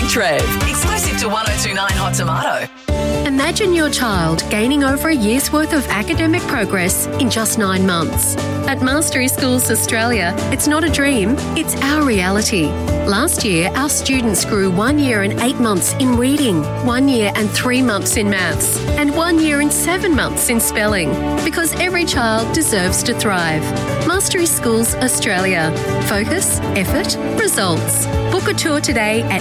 and Trev. Exclusive to 1029 Hot Tomato. Imagine your child gaining over a year's worth of academic progress in just 9 months. At Mastery Schools Australia, it's not a dream, it's our reality. Last year, our students grew 1 year and 8 months in reading, 1 year and 3 months in maths, and 1 year and 7 months in spelling, because every child deserves to thrive. Mastery Schools Australia. Focus, effort, results. Book a tour today at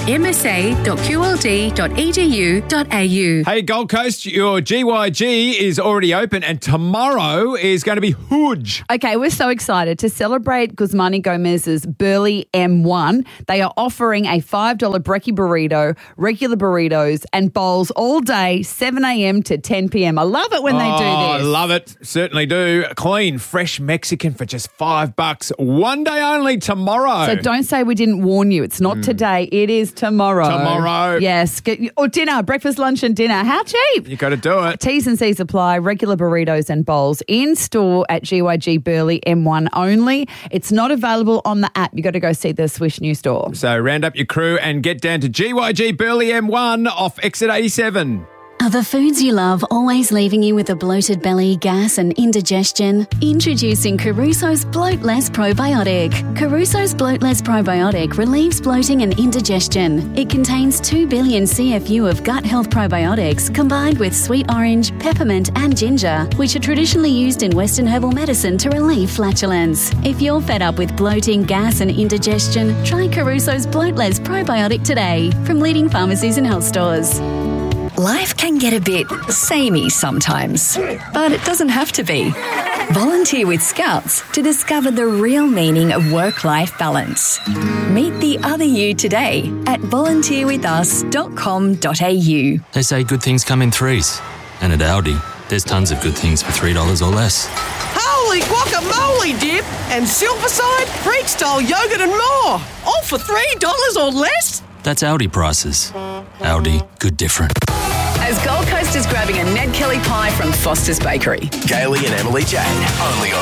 msa.qld.edu.au. Hey, Gold Coast, your GYG is already open and tomorrow is going to be huge. Okay, we're so excited to celebrate Guzmani Gomez's Burley M1. They are offering a $5 brekkie burrito, regular burritos and bowls all day, 7 a.m. to 10 p.m. I love it when they do this. I love it. Certainly do. Clean, fresh Mexican for just $5. One day only tomorrow. So don't say we didn't warn you. It's not today. It is tomorrow. Tomorrow. Yes. Or dinner, breakfast, lunch and dinner. How cheap? You got to do it. T's and C's apply. Regular burritos and bowls in store at GYG Burley M1 only. It's not available on the app. You got to go see the Swish New Store. So round up your crew and get down to GYG Burley M1 off exit 87. Are the foods you love always leaving you with a bloated belly, gas and indigestion? Introducing Caruso's Bloatless Probiotic. Caruso's Bloatless Probiotic relieves bloating and indigestion. It contains 2 billion CFU of gut health probiotics combined with sweet orange, peppermint and ginger, which are traditionally used in Western herbal medicine to relieve flatulence. If you're fed up with bloating, gas and indigestion, try Caruso's Bloatless Probiotic today from leading pharmacies and health stores. Life can get a bit samey sometimes, but it doesn't have to be. Volunteer with Scouts to discover the real meaning of work-life balance. Meet the other you today at volunteerwithus.com.au. They say good things come in threes. And at Aldi, there's tons of good things for $3 or less. Holy guacamole dip and silverside, Greek-style yogurt and more. All for $3 or less? That's Aldi prices. Aldi, good different. As Gold Coast is grabbing a Ned Kelly pie from Foster's Bakery. Kaylee and Emily Jane, only on